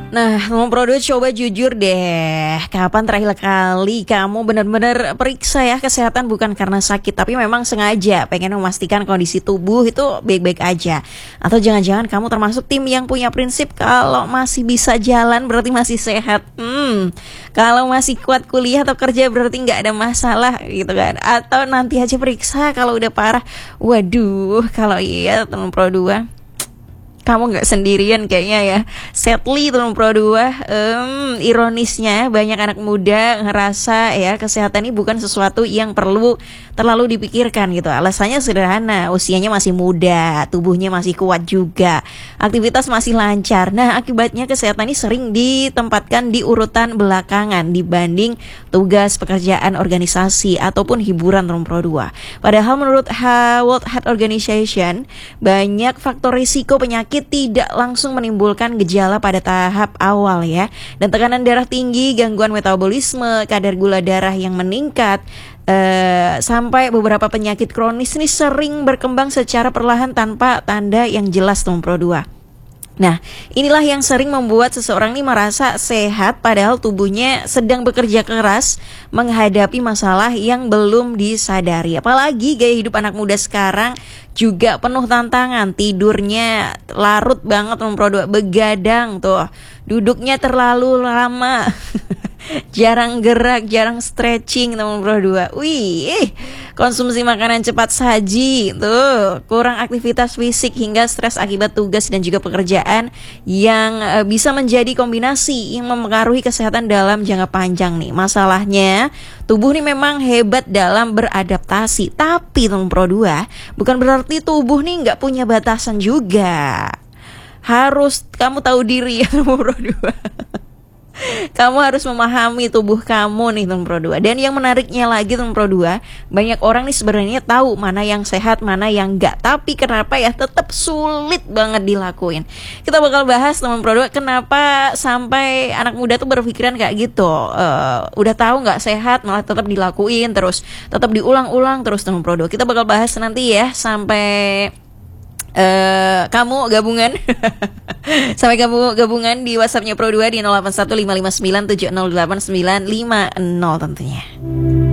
Nah, Teman Pro 2 coba jujur deh. Kapan terakhir kali kamu benar-benar periksa ya kesehatan bukan karena sakit, tapi memang sengaja pengen memastikan kondisi tubuh itu baik-baik aja? Atau jangan-jangan kamu termasuk tim yang punya prinsip kalau masih bisa jalan berarti masih sehat. Kalau masih kuat kuliah atau kerja berarti nggak ada masalah gitu kan? Atau nanti aja periksa kalau udah parah. Waduh, kalau iya Teman Pro 2, kamu nggak sendirian kayaknya ya. Sadly Teman Pro 2, ironisnya banyak anak muda ngerasa ya kesehatan ini bukan sesuatu yang perlu terlalu dipikirkan gitu. Alasannya sederhana, usianya masih muda, tubuhnya masih kuat juga, aktivitas masih lancar. Nah, akibatnya kesehatan ini sering ditempatkan di urutan belakangan dibanding tugas pekerjaan organisasi ataupun hiburan Teman Pro 2. Padahal menurut World Health Organization, banyak faktor risiko penyakit tidak langsung menimbulkan gejala pada tahap awal ya. Dan tekanan darah tinggi, gangguan metabolisme, kadar gula darah yang meningkat, sampai beberapa penyakit kronis ini sering berkembang secara perlahan tanpa tanda yang jelas Teman Pro 2. Nah, inilah yang sering membuat seseorang ini merasa sehat padahal tubuhnya sedang bekerja keras menghadapi masalah yang belum disadari. Apalagi gaya hidup anak muda sekarang juga penuh tantangan. Tidurnya larut banget Teman Pro 2, begadang tuh. Duduknya terlalu lama. Jarang gerak, jarang stretching Teman Pro 2. Wih, konsumsi makanan cepat saji tuh, kurang aktivitas fisik hingga stres akibat tugas dan juga pekerjaan yang bisa menjadi kombinasi yang mempengaruhi kesehatan dalam jangka panjang nih. Masalahnya, tubuh nih memang hebat dalam beradaptasi, tapi Teman Pro 2 bukan berarti tubuh nih nggak punya batasan juga. Harus kamu tahu diri ya Teman Pro 2. Kamu harus memahami tubuh kamu nih Teman Pro 2. Dan yang menariknya lagi Teman Pro 2, banyak orang nih sebenarnya tahu mana yang sehat, mana yang enggak, tapi kenapa ya tetap sulit banget dilakuin. Kita bakal bahas Teman Pro 2, kenapa sampai anak muda tuh berpikiran kayak gitu. Udah tahu nggak sehat malah tetap dilakuin terus, tetap diulang-ulang terus Teman Pro 2. Kita bakal bahas nanti ya sampai kamu gabungan sampai kamu gabungan di WhatsAppnya Pro 2 di 081559708950 tentunya.